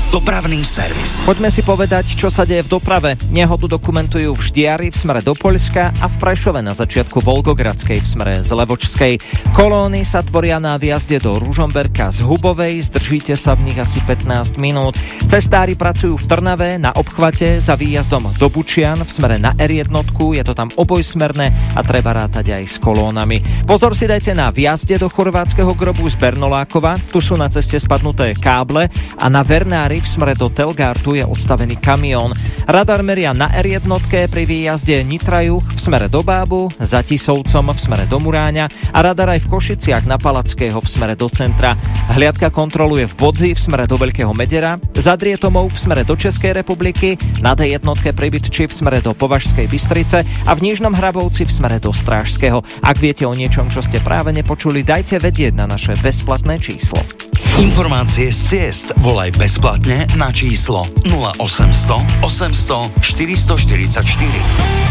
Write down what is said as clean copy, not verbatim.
Dopravný servis. Poďme si povedať, čo sa deje v doprave. Nehodu dokumentujú v Ždiari v smere do Poľska a v Prešove na začiatku Volgogradskej v smere z Levočskej. Kolóny sa tvoria na vjazde do Ružomberka z Hubovej, zdržíte sa v nich asi 15 minút. Cestári pracujú v Trnave na obchvate za výjazdom do Bučian v smere na R1, je to tam obojsmerné a treba rátať aj s kolónami. Pozor si dajte na vjazde do Chorvátskeho Grobu z Bernolákova, tu sú na ceste spadnuté káble a na Vernári v smere do Telgártu je odstavený kamión. Radar meria na R1 pri výjazde Nitra-Juh v smere do Bábu, za Tisovcom v smere do Muráňa a radar aj v Košiciach na Palackého v smere do centra. Hliadka kontroluje v Bodzi v smere do Veľkého Medera, za Drietomov v smere do Českej republiky, na D1 pri Bytči v smere do Považskej Bystrice a v Nižnom Hrabovci v smere do Strážského. Ak viete o niečom, čo ste práve nepočuli, dajte vedieť na naše bezplatné číslo. Informácie z ciest volaj bezplatne na číslo 0800 800 444.